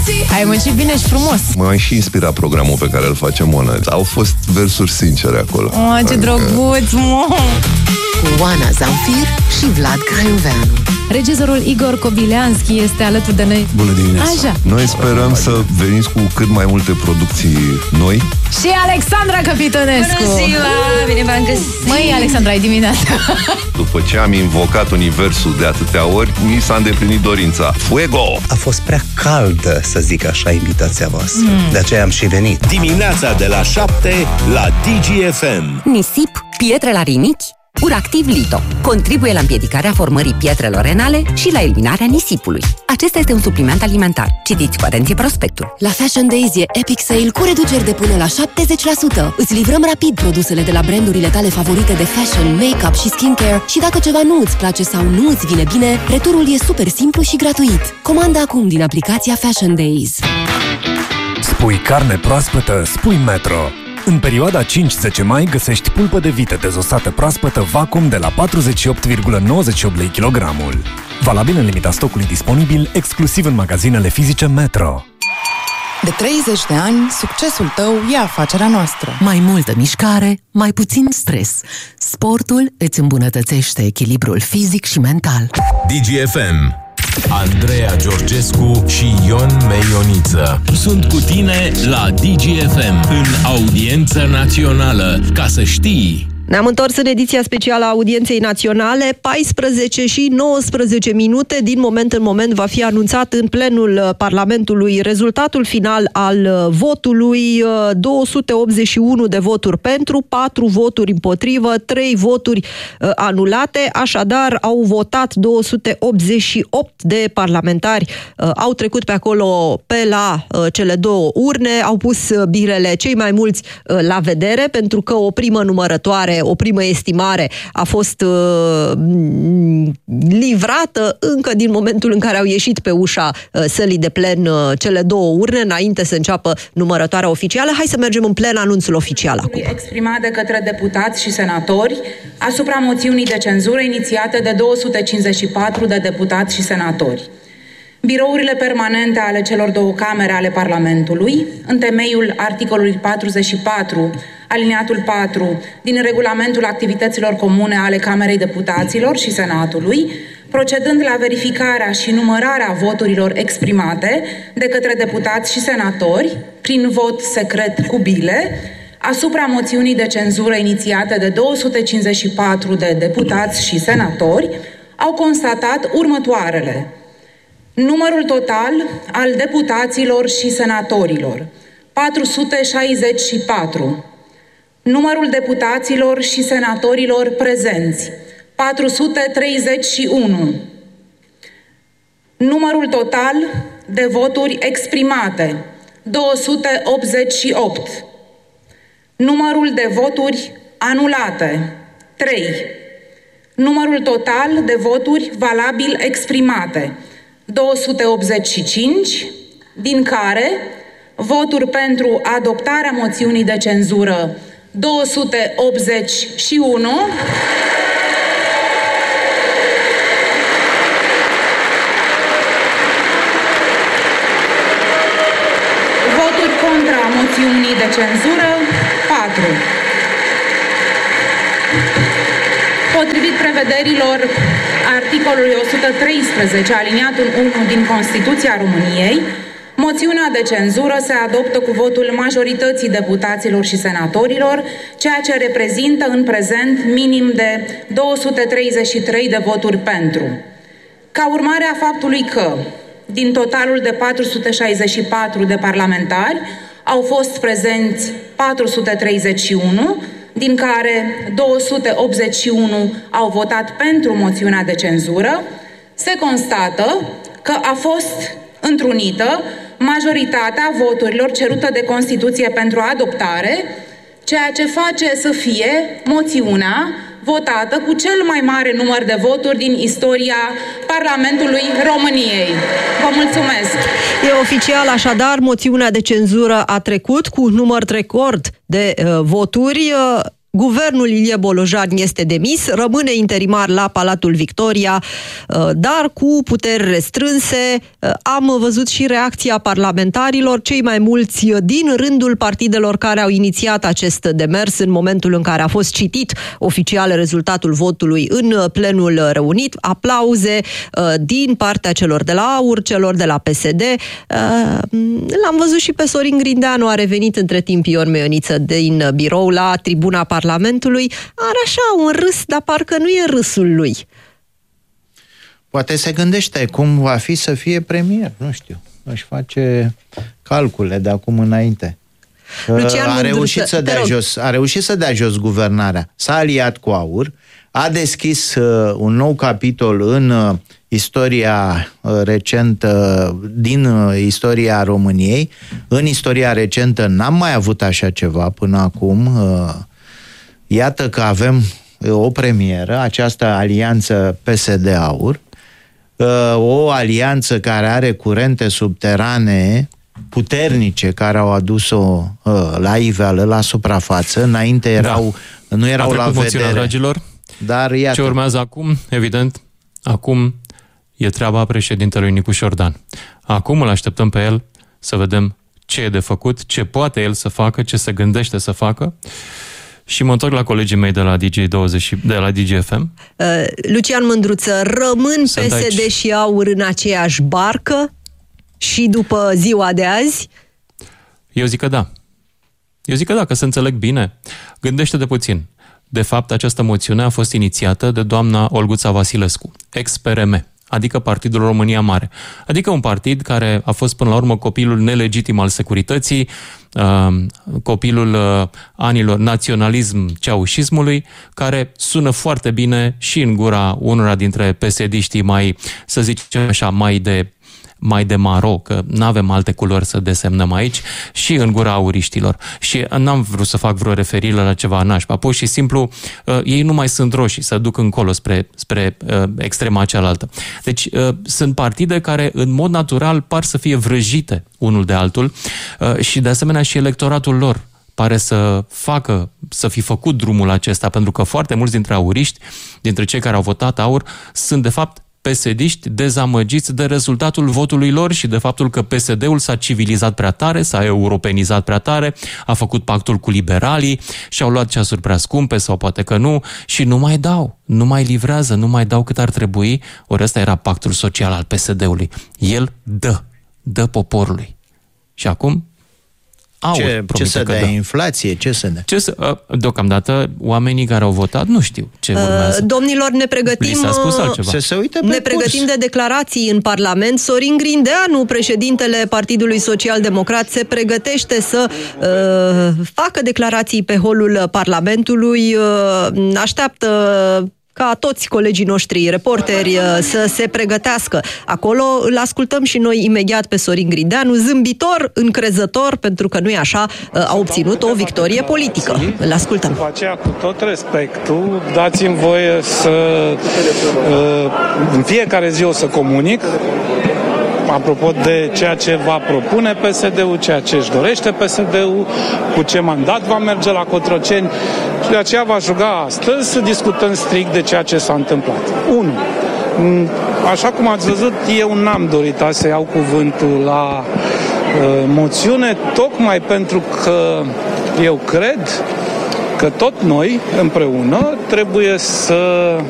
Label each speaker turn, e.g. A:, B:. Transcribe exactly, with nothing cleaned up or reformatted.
A: Ai muncit bine și frumos.
B: M-a și inspirat programul pe care îl face Mona. Au fost versuri sincere acolo.
A: Oh, ce adică... drăguț, mă!
C: Cu Oana Zamfir și Vlad Craioveanu.
A: Regizorul Igor Kobileanski este alături de noi.
D: Bună dimineața!
A: Așa.
B: Noi sperăm să veniți cu cât mai multe producții noi.
A: Și Alexandra Capitonescu.
E: Bună ziua! Bine v-am găsit!
A: Măi, Alexandra, ai dimineața.
B: După ce am invocat universul de atâtea ori, mi s-a îndeplinit dorința. Fuego!
D: A fost prea caldă, să zic așa, invitația voastră. Mm. De aceea am și venit.
F: Dimineața de la șapte la D G F M.
G: Nisip, pietre la rinichi? Uractiv Lito contribuie la împiedicarea formării pietrelor renale și la eliminarea nisipului. Acesta este un supliment alimentar. Citiți cu atenție prospectul.
H: La Fashion Days e Epic Sale cu reduceri de până la șaptezeci la sută. Îți livrăm rapid produsele de la brandurile tale favorite de fashion, make-up și skincare și dacă ceva nu îți place sau nu îți vine bine, returul e super simplu și gratuit. Comanda acum din aplicația Fashion Days.
I: Spui carne proaspătă, spui Metro. În perioada cinci zece mai găsești pulpă de vită dezosată proaspătă vacuum de la patruzeci și opt virgulă nouăzeci și opt lei kilogramul. Valabil în limita stocului disponibil, exclusiv în magazinele fizice Metro.
J: De treizeci de ani, succesul tău e afacerea noastră.
C: Mai multă mișcare, mai puțin stres. Sportul îți îmbunătățește echilibrul fizic și mental.
F: D G F M. Andreea Georgescu și Ion Meioniță sunt cu tine la D G F M în audiență națională, ca să știi.
K: Ne-am întors în ediția specială a Audienței Naționale. paisprezece și nouăsprezece minute. Din moment în moment va fi anunțat în plenul Parlamentului rezultatul final al votului. două sute optzeci și unu de voturi pentru, patru voturi împotrivă, trei voturi anulate. Așadar, au votat două sute optzeci și opt de parlamentari. Au trecut pe acolo pe la cele două urne, au pus birele cei mai mulți la vedere, pentru că o primă numărătoare, o primă estimare a fost uh, livrată încă din momentul în care au ieșit pe ușa uh, sălii de plen uh, cele două urne, înainte să înceapă numărătoarea oficială. Hai să mergem în plen anunțul oficial acum.
L: Exprimat de către deputați și senatori asupra moțiunii de cenzură inițiate de două sute cincizeci și patru de deputați și senatori. Birourile permanente ale celor două camere ale Parlamentului, în temeiul articolului patruzeci și patru, alineatul patru, din regulamentul activităților comune ale Camerei Deputaților și Senatului, procedând la verificarea și numărarea voturilor exprimate de către deputați și senatori, prin vot secret cu bile, asupra moțiunii de cenzură inițiate de două sute cincizeci și patru de deputați și senatori, au constatat următoarele. Numărul total al deputaților și senatorilor, patru sute șaizeci și patru. Numărul deputaților și senatorilor prezenți, patru sute treizeci și unu. Numărul total de voturi exprimate, două sute optzeci și opt. Numărul de voturi anulate, trei. Numărul total de voturi valabil exprimate, două sute optzeci și cinci, din care voturi pentru adoptarea moțiunii de cenzură două sute optzeci și unu, voturi contra moțiunii de cenzură patru. Potrivit prevederilor articolului o sută treisprezece, aliniatul unu din Constituția României, moțiunea de cenzură se adoptă cu votul majorității deputaților și senatorilor, ceea ce reprezintă în prezent minim de două sute treizeci și trei de voturi pentru. Ca urmare a faptului că, din totalul de patru sute șaizeci și patru de parlamentari, au fost prezenți patru sute treizeci și unu, din care două sute optzeci și unu au votat pentru moțiunea de cenzură, se constată că a fost întrunită majoritatea voturilor cerută de Constituție pentru adoptare, ceea ce face să fie moțiunea votată cu cel mai mare număr de voturi din istoria Parlamentului României. Vă mulțumesc!
K: E oficial, așadar, moțiunea de cenzură a trecut cu număr record de uh, voturi. Uh, Guvernul Ilie Bolojan este demis, rămâne interimar la Palatul Victoria, dar cu puteri restrânse. Am văzut și reacția parlamentarilor, cei mai mulți din rândul partidelor care au inițiat acest demers în momentul în care a fost citit oficial rezultatul votului în plenul reunit. Aplauze din partea celor de la AUR, celor de la P S D. L-am văzut și pe Sorin Grindeanu, a revenit între timp Ion Meioniță din birou la tribuna Parlamentului. Are așa un râs, dar parcă nu e râsul lui.
E: Poate se gândește cum va fi să fie premier, nu știu. Își face calcule de acum înainte.
K: Lucian
E: a reușit,
K: Mândruță,
E: să dea jos, a reușit să dea jos guvernarea. S-a aliat cu AUR, a deschis uh, un nou capitol în uh, istoria uh, recentă, din uh, istoria României. În istoria recentă n-am mai avut așa ceva până acum. Uh, iată că avem uh, o premieră, această alianță P S D-AUR, uh, o alianță care are curente subterane puternice care au adus-o uh, la iveală, la suprafață. Înainte erau, da. nu erau la vedere.
M: Dragilor.
E: Dar iată.
M: Ce urmează acum, evident, acum e treaba președintelui Nicu Șordan. Acum îl așteptăm pe el să vedem ce e de făcut, ce poate el să facă, ce se gândește să facă. Și mă întorc la colegii mei de la D J douăzeci, de la D J F M.
K: Uh, Lucian Mândruță, rămân Sunt P S D aici. Și AUR în aceeași barcă și după ziua de azi?
M: Eu zic că da. Eu zic că da, că se înțeleg bine. Gândește-te puțin. De fapt, această moțiune a fost inițiată de doamna Olguța Vasilescu, ex-P R M, adică Partidul România Mare. Adică un partid care a fost până la urmă copilul nelegitim al securității, copilul anilor naționalism-ceaușismului, care sună foarte bine și în gura unora dintre P S D-știi mai, să zicem așa, mai de mai de maro, că n-avem alte culori să desemnăm aici, și în gura auriștilor. Și n-am vrut să fac vreo referire la ceva nașpa. Pur și simplu, uh, ei nu mai sunt roșii, să duc încolo spre, spre uh, extrema cealaltă. Deci uh, sunt partide care în mod natural par să fie vrăjite unul de altul uh, și de asemenea și electoratul lor pare să facă, să fi făcut drumul acesta, pentru că foarte mulți dintre auriști, dintre cei care au votat AUR, sunt de fapt P S D-ști dezamăgiți de rezultatul votului lor și de faptul că P S D-ul s-a civilizat prea tare, s-a europenizat prea tare, a făcut pactul cu liberalii și-au luat ceasuri prea scumpe sau poate că nu și nu mai dau, nu mai livrează, nu mai dau cât ar trebui. Ori ăsta era pactul social al P S D-ului. El dă, dă poporului. Și acum AUR
E: ce, ce să dea? Da. Inflație? Ce să dea?
M: Ce să, deocamdată, oamenii care au votat nu știu ce urmează.
K: Domnilor, ne pregătim,
M: s-a spus altceva.
E: Se, se uite
K: ne pregătim de declarații în Parlament. Sorin Grindeanu, președintele Partidului Social Democrat, se pregătește să uh, facă declarații pe holul Parlamentului. Uh, așteaptă ca toți colegii noștri reporteri să se pregătească. Acolo îl ascultăm și noi imediat pe Sorin Grindeanu, zâmbitor, încrezător, pentru că nu e așa, a obținut o victorie politică. Îl ascultăm.
N: Cu aceea, cu tot respectul, dați-mi voie să în fiecare zi o să comunic apropo de ceea ce va propune P S D-ul, ceea ce își dorește P S D-ul, cu ce mandat va merge la Cotroceni și de aceea v-aș ruga astăzi să discutăm strict de ceea ce s-a întâmplat. unu. Așa cum ați văzut, eu n-am dorit să iau cuvântul la uh, moțiune, tocmai pentru că eu cred că tot noi, împreună, trebuie să